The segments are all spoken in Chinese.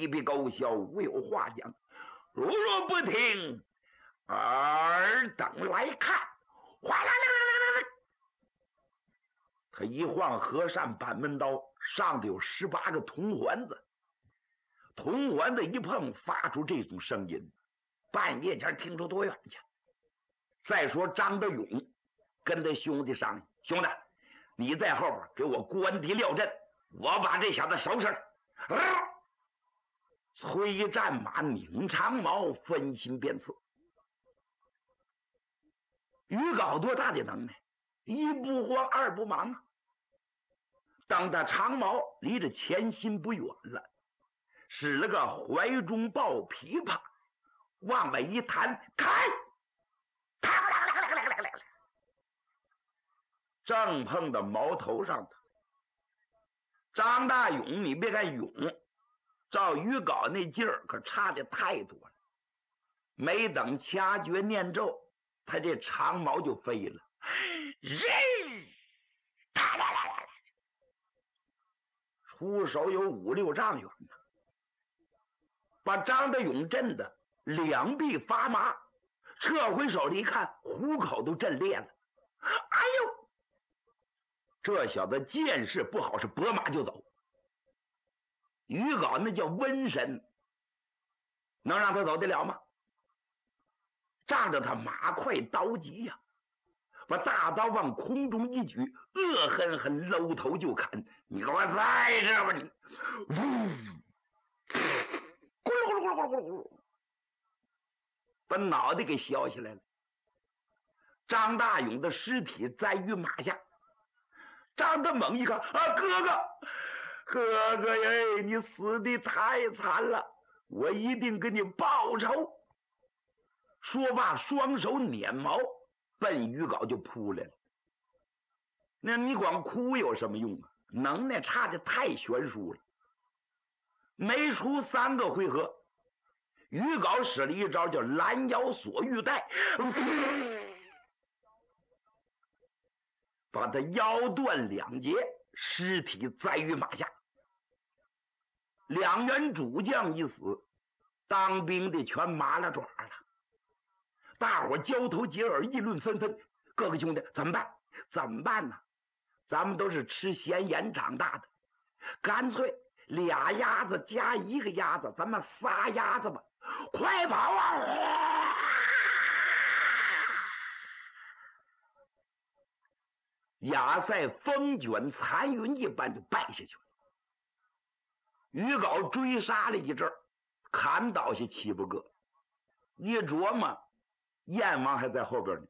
一笔勾销，无有话讲。如若不听，尔等来看！哗啦啦啦啦啦！他一晃和善板门刀，上头有18个铜环子，铜环子一碰，发出这种声音，半夜前听出多远去。再说张德勇跟他兄弟商量，兄弟，你在后边给我关敌撂阵，我把这小子收拾了。催战马拧长矛，分心鞭刺。于镐多大的能耐，一不慌二不忙啊。当他长矛离着前心不远了，使了个怀中抱琵琶，往外一弹，开！正碰到矛头上头。张大勇，你别看勇，照于镐那劲儿可差的太多了。没等掐诀念咒，他这长矛就飞了，出手有5、6丈远呢，把张德勇震得两臂发麻，撤回手里一看，虎口都震裂了。哎呦，这小子见势不好，是拨马就走。于镐那叫瘟神，能让他走得了吗？仗着他马快刀急呀，把大刀往空中一举，恶狠狠搂头就砍。你给我在这吧你！呜，咕噜咕噜咕噜咕噜咕噜，把脑袋给削下来了。张大勇的尸体栽于马下。张德猛一看啊，哥哥呀，你死的太惨了，我一定给你报仇。说罢，双手捻矛，奔于镐就扑来了。那你光哭有什么用啊？能耐差的太悬殊了。没出3个回合，于镐使了一招叫拦腰锁玉带，把他腰断2截，尸体栽于马下。2员主将一死，当兵的全麻了爪了。大伙交头接耳，议论纷纷。各个兄弟，怎么办？怎么办呢？咱们都是吃咸盐长大的，干脆2鸭子加1个鸭子，咱们3鸭子吧！快跑啊！亚塞风卷残云一般就败下去了。于镐追杀了一阵儿，砍倒下7、8个。一琢磨，燕王还在后边呢，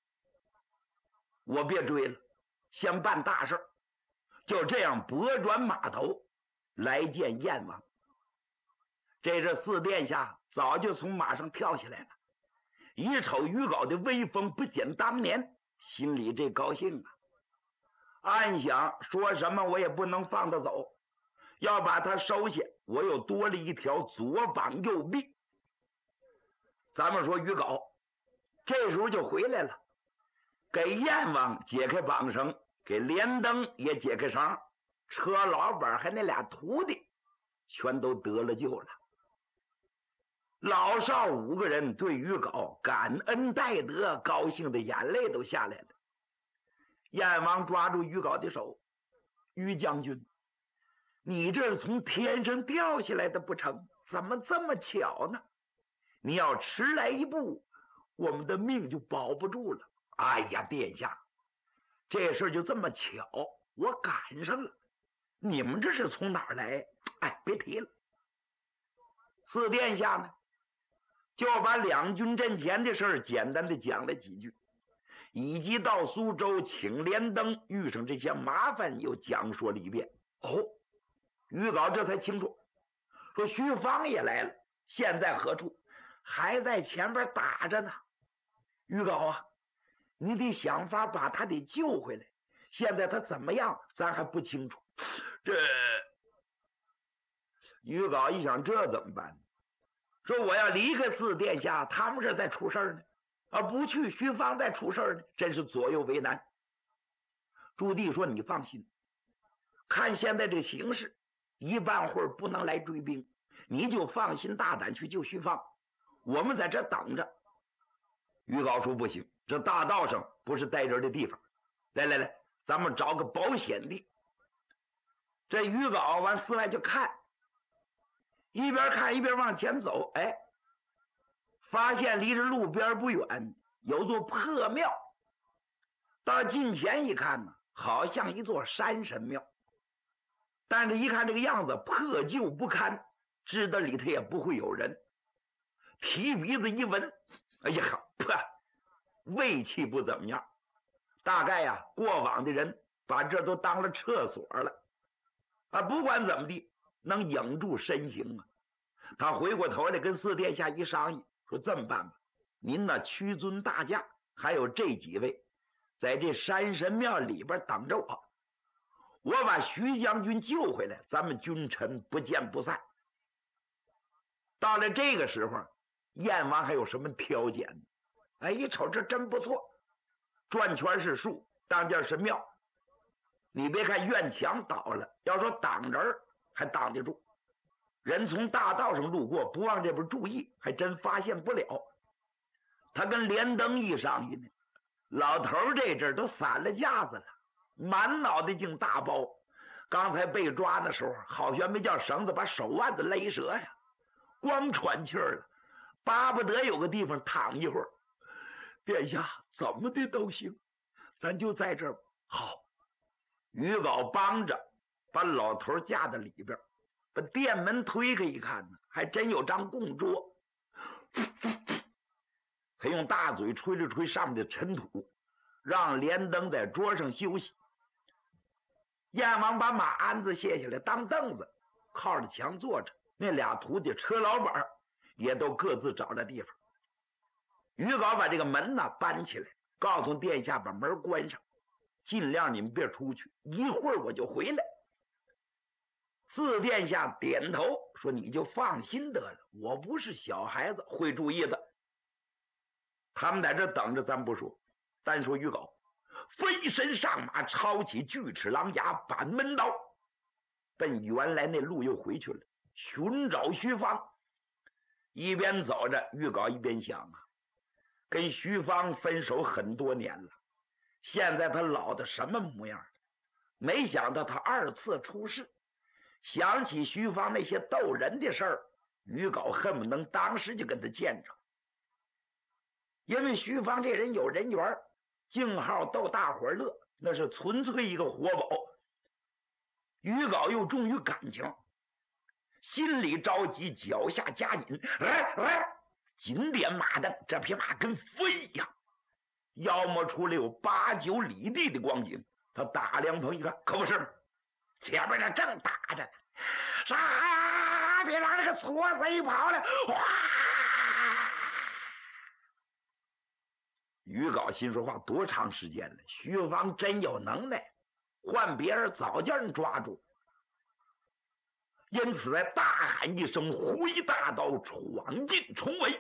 我别追了，先办大事。就这样拨转马头来见燕王。这4殿下早就从马上跳下来了，一瞅于镐的威风不减当年，心里这高兴啊，暗想说什么我也不能放他走，要把他收下，我又多了一条左膀右臂。咱们说于镐这时候就回来了，给燕王解开绑绳，给连登也解开绳，车老板还那俩徒弟全都得了救了。老少5个人对于镐感恩戴德，高兴的眼泪都下来了。燕王抓住于镐的手，于将军，你这是从天上掉下来的不成？怎么这么巧呢？你要迟来一步，我们的命就保不住了。哎呀，殿下，这事就这么巧，我赶上了。你们这是从哪儿来？哎，别提了。4殿下呢，就把两军阵前的事简单的讲了几句，以及到苏州请连登遇上这些麻烦又讲说了一遍。于镐这才清楚，说徐芳也来了，现在何处？还在前边打着呢。于镐啊，你得想法把他得救回来，现在他怎么样咱还不清楚。于镐一想，这怎么办？说我要离开4殿下，他们这在出事呢，而不去徐芳在出事呢，真是左右为难。朱棣说，你放心，看现在这形势，一半会儿不能来追兵， 你就放心大胆去救徐芳，我们在这等着。于高说不行，这大道上不是待人的地方，来，咱们找个保险地。这于高往寺外就看，一边看一边往前走，哎，发现离着路边不远有座破庙，到近前一看呢，好像一座山神庙，但是一看这个样子破旧不堪，知道里头也不会有人。提鼻子一闻，哎呀，味气不怎么样，大概呀，过往的人把这都当了厕所了啊！不管怎么地，能影住身形啊。他回过头来跟四殿下一商议，说这么办吧，您呢屈尊大驾还有这几位在这山神庙里边等着我把徐将军救回来，咱们君臣不见不散。到了这个时候，燕王还有什么挑拣呢？哎，一瞅这真不错，转圈是树，当间是庙。你别看院墙倒了，要说挡人还挡得住，人从大道上路过不往这边注意，还真发现不了。他跟连登一商议呢，老头这阵都散了架子了，满脑袋净大包。刚才被抓的时候，好悬没叫绳子把手腕子勒折呀，光喘气儿了，巴不得有个地方躺一会儿。殿下怎么的都行，咱就在这儿。好，于镐帮着把老头架在里边，把殿门推开一看呢，还真有张供桌。他用大嘴吹了吹上面的尘土，让连登在桌上休息。燕王把马鞍子卸下来当凳子，靠着墙坐着。那俩徒弟车老板也都各自找着地方。于镐把这个门呢搬起来，告诉殿下把门关上，尽量你们别出去，一会儿我就回来。四殿下点头说：“你就放心得了，我不是小孩子，会注意的。”他们在这等着，咱不说，单说于镐飞身上马，抄起锯齿狼牙，板门刀，奔原来那路又回去了，寻找徐芳。一边走着，于镐一边想啊，跟徐芳分手很多年了，现在他老的什么模样？没想到他二次出事。想起徐芳那些逗人的事儿，于镐恨不能当时就跟他见着。因为徐芳这人有人缘，净好逗大伙乐，那是纯粹一个活宝。于镐又重于感情，心里着急，脚下加紧，紧点马蹬，这匹马跟飞一样，要么出来有8、9里地的光景。他打两头一看，可不是，前面那正打着呢，啥呀？别让这个搓死一跑了！哗！于镐心说话多长时间了？徐芳真有能耐，换别人早叫人抓住。因此在大喊一声，挥大刀闯进重围，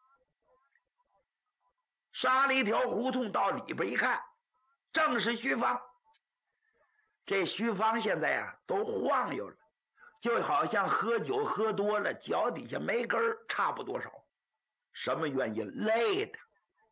杀了一条胡同，到里边一看，正是徐芳。这徐芳现在啊都晃悠了，就好像喝酒喝多了，脚底下没根儿，差不多少。什么原因？累的。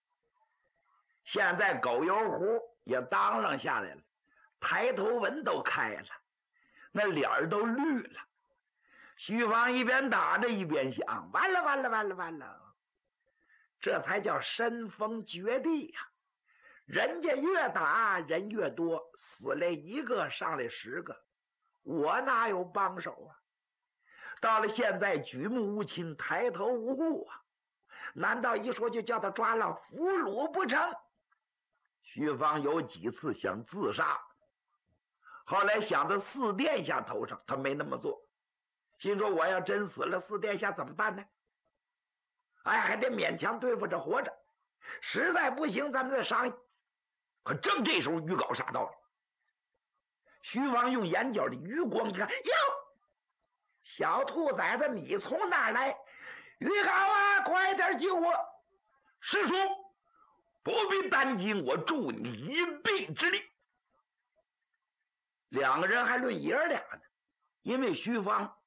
现在狗油壶也当啷下来了，抬头纹都开了，那脸儿都绿了。徐芳一边打着一边想，完了，这才叫身逢绝地呀！人家越打人越多，死来1个上来10个，我哪有帮手啊？到了现在举目无亲，抬头无顾啊，难道一说就叫他抓了俘虏不成？徐芳有几次想自杀，后来想到四殿下头上，他没那么做，心说我要真死了，四殿下怎么办呢？哎，还得勉强对付着活着，实在不行咱们再商议。可正这时候于镐杀到了，徐芳用眼角的余光一看，哟，小兔崽子你从哪儿来？于镐啊，快点救我！师叔不必担惊，我助你一臂之力。两个人还论爷俩呢，因为徐芳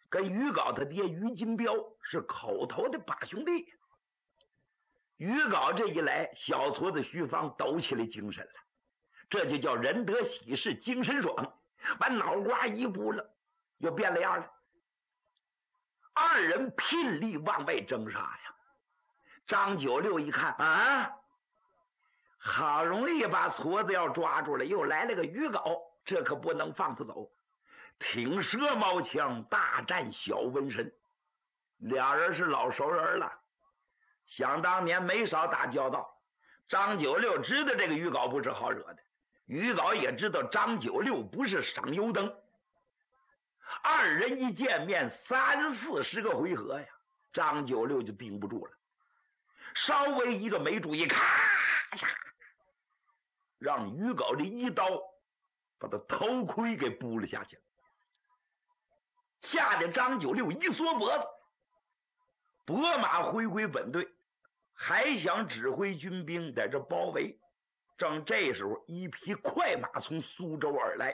跟于皋他爹于金彪是口头的8兄弟。于皋这一来，小矬子徐芳抖起来精神了，这就叫人得喜事精神爽，把脑瓜一拨了，又变了样了。二人拼力往外征杀呀！张九六一看啊，好容易把矬子要抓住了，又来了个于皋，这可不能放他走。挺蛇矛枪大战小瘟神，俩人是老熟人了，想当年没少打交道。张九六知道这个于皋不是好惹的，于皋也知道张九六不是省油灯。二人一见面，30、40个回合呀，张九六就顶不住了，稍微一个没注意，咔嚓，让于皋这一刀把他头盔给拨了下去，吓得张九六一缩脖子，拨马回归本队，还想指挥军兵在这包围。正这时候，一匹快马从苏州而来，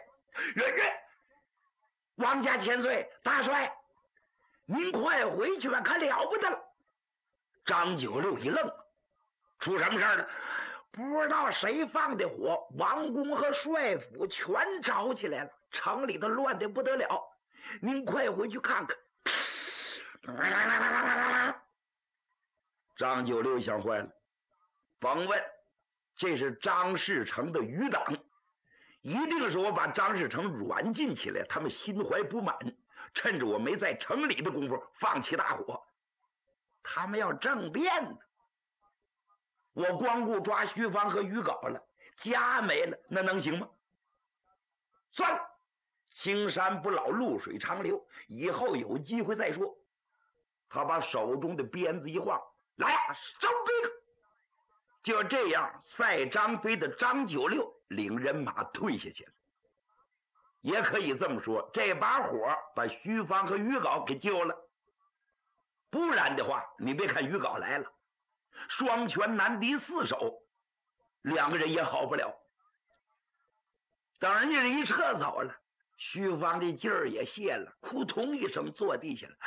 王家千岁大帅，您快回去吧，可了不得了。张九六一愣，出什么事了？不知道谁放的火，王宫和帅府全着起来了，城里头乱得不得了，您快回去看看。张九六想坏了，甭问，这是张士诚的余党，一定是我把张士诚软禁起来，他们心怀不满，趁着我没在城里的功夫放起大火，他们要政变呢。我光顾抓徐芳和于皋了，家没了，那能行吗？算了，青山不老，露水长流，以后有机会再说。他把手中的鞭子一晃，来啊，收兵！就这样，赛张飞的张九六领人马退下去了。也可以这么说，这把火把徐芳和于皋给救了。不然的话，你别看于皋来了，双拳难敌4手，两个人也好不了。等人家一撤走了，徐芳的劲儿也泄了，扑通一声坐地下了。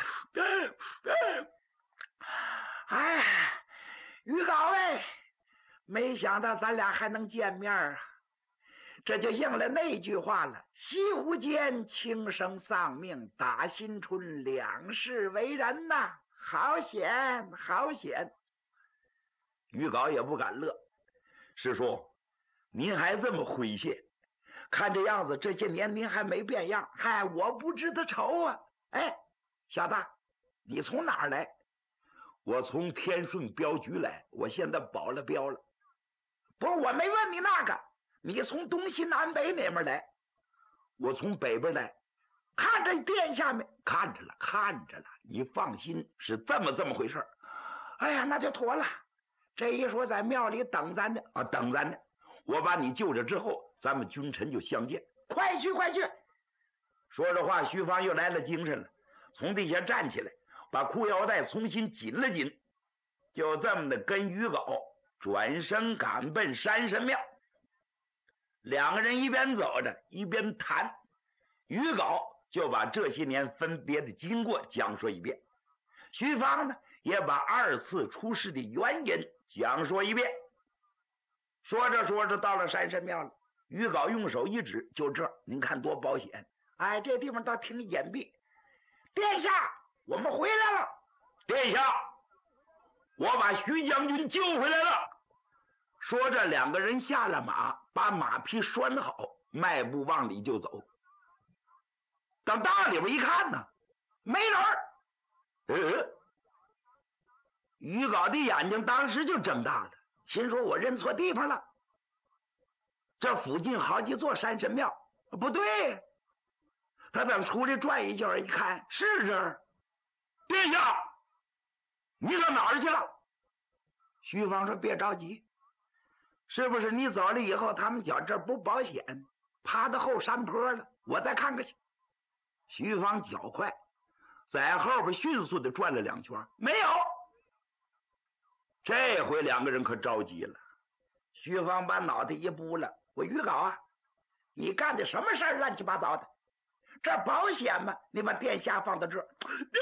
哎，于皋哎，没想到咱俩还能见面啊！这就应了那句话了：西湖间轻生丧命，打新春两世为人呐，好险好险！于皋也不敢乐，师叔，您还这么诙谐，看这样子这些年您还没变样。嗨，我不知道愁啊。哎，小子，你从哪儿来？我从天顺镖局来，我现在保了镖了。不是，我没问你那个，你从东西南北哪边来？我从北边来。看着殿下没？看着了，看着了。你放心，是这么回事。哎呀，那就妥了。这一说在庙里等咱的啊，等咱的。我把你救着之后，咱们君臣就相见。快去快去！说着话，徐芳又来了精神了，从地下站起来，把裤腰带重新紧了紧，就这么的跟于皋转身赶奔山神庙。两个人一边走着一边谈，于皋就把这些年分别的经过讲说一遍，徐芳呢也把2次出事的原因讲说一遍。说着说着到了山神庙了，于皋用手一指，就这儿，您看多保险。哎，这地方倒挺隐蔽。殿下，我们回来了。殿下，我把徐将军救回来了。说着，两个人下了马，把马匹拴好，迈步往里就走。等到里边一看呢，没人。于皋的眼睛当时就睁大了，心说我认错地方了。这附近好几座山神庙，不对。他等出来转一圈一看，是这儿。殿下，你上哪儿去了？徐芳说别着急，是不是你走了以后他们觉这儿不保险，爬到后山坡了，我再看看去。徐芳脚快，在后边迅速的转了2圈，没有。这回两个人可着急了。徐芳把脑袋一拨了，我于皋啊，你干的什么事儿乱七八糟的？ 这保险吗？你把殿下放到这儿。